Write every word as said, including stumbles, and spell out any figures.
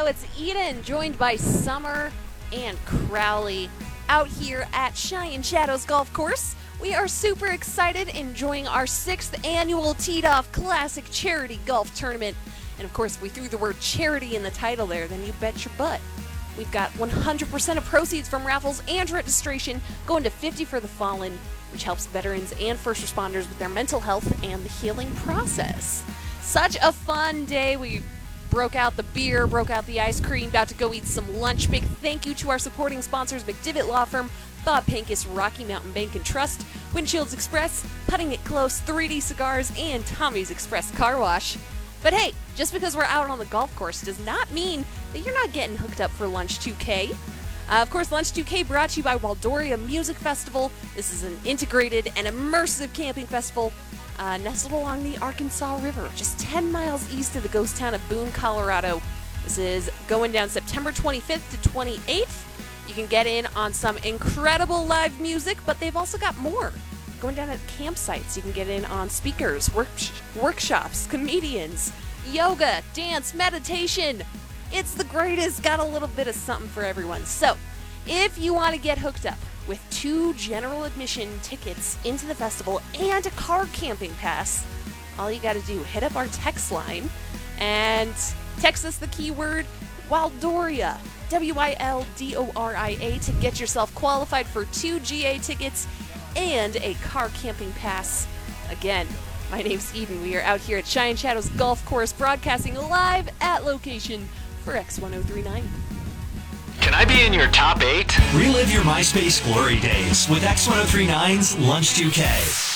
it's Eden, joined by Summer and Crowley, out here at Cheyenne Shadows Golf Course. We are super excited, enjoying our sixth annual Teed Off Classic Charity Golf Tournament. And of course, if we threw the word charity in the title there, then you bet your butt. We've got one hundred percent of proceeds from raffles and registration going to fifty for the Fallen, which helps veterans and first responders with their mental health and the healing process. Such a fun day. We broke out the beer, broke out the ice cream, about to go eat some lunch. Big thank you to our supporting sponsors, McDivitt Law Firm, Bob Pincus, Rocky Mountain Bank and Trust, Windshields Express, Putting It Close, three D Cigars, and Tommy's Express Car Wash. But hey, just because we're out on the golf course does not mean that you're not getting hooked up for Lunch two K. Uh, of course, Lunch two K brought to you by Waldoria Music Festival. This is an integrated and immersive camping festival uh, nestled along the Arkansas River, just ten miles east of the ghost town of Boone, Colorado. This is going down September twenty-fifth to twenty-eighth. You can get in on some incredible live music, but they've also got more. Going down at campsites, you can get in on speakers, work- workshops, comedians, yoga, dance, meditation. It's the greatest. Got a little bit of something for everyone. So, if you want to get hooked up with two general admission tickets into the festival and a car camping pass, all you got to do, hit up our text line and text us the keyword Waldoria, W I L D O R I A, to get yourself qualified for two G A tickets and a car camping pass. Again, my name's Eden. We are out here at Cheyenne Shadows Golf Course, broadcasting live at location for X ten thirty-nine. Can I be in your top eight? Relive your MySpace glory days with X ten thirty-nine's Lunch two K.